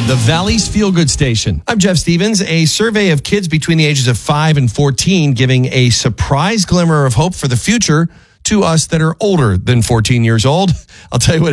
The Valley's Feel Good Station. I'm Jeff Stevens. A survey of kids between the ages of 5 and 14 giving a surprise glimmer of hope for the future to us that are older than 14 years old. I'll tell you what.